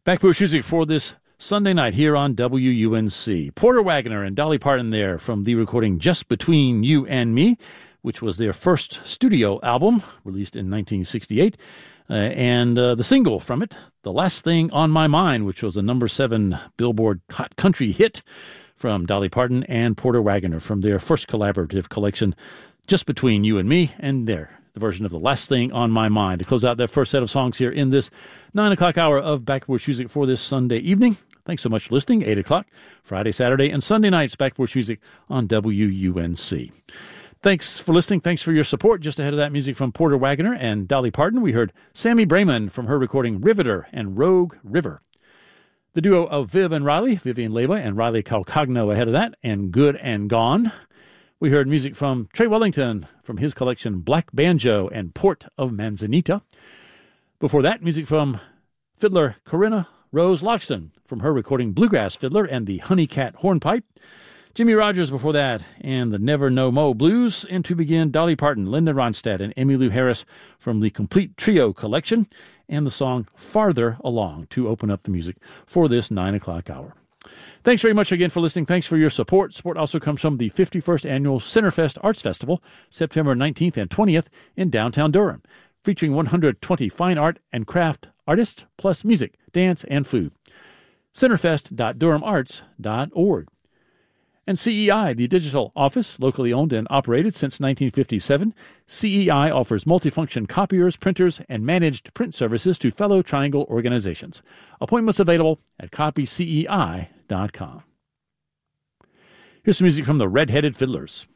Backporch Music for this Sunday night here on WUNC. Porter Wagoner and Dolly Parton there from the recording Just Between You and Me, which was their first studio album, released in 1968. And the single from it, The Last Thing on My Mind, which was a number 7 Billboard Hot Country hit from Dolly Parton and Porter Wagoner from their first collaborative collection, Just Between You and Me, and the version of The Last Thing on My Mind to close out their first set of songs here in this 9 o'clock hour of Backporch Music for this Sunday evening. Thanks so much for listening. 8 o'clock, Friday, Saturday, and Sunday nights, Backporch Music on WUNC. Thanks for listening. Thanks for your support. Just ahead of that music from Porter Wagoner and Dolly Parton, we heard Sammy Brayman from her recording Riveter and Rogue River. The duo of Viv and Riley, Vivian Leva and Riley Calcagno ahead of that, and Good and Gone. We heard music from Trey Wellington from his collection Black Banjo and Port of Manzanita. Before that, music from fiddler Corinna Rose Loxton from her recording Bluegrass Fiddler and the Honeycat Hornpipe. Jimmy Rogers before that, and the Never No Mo Blues. And to begin, Dolly Parton, Linda Ronstadt, and Emmylou Harris from the Complete Trio collection, and the song Farther Along to open up the music for this 9 o'clock hour. Thanks very much again for listening. Thanks for your support. Support also comes from the 51st Annual Centerfest Arts Festival, September 19th and 20th in downtown Durham, featuring 120 fine art and craft artists, plus music, dance, and food. Centerfest.durhamarts.org. And CEI, the digital office, locally owned and operated since 1957. CEI offers multifunction copiers, printers, and managed print services to fellow Triangle organizations. Appointments available at copycei.com. Here's some music from the Red-Headed Fiddlers.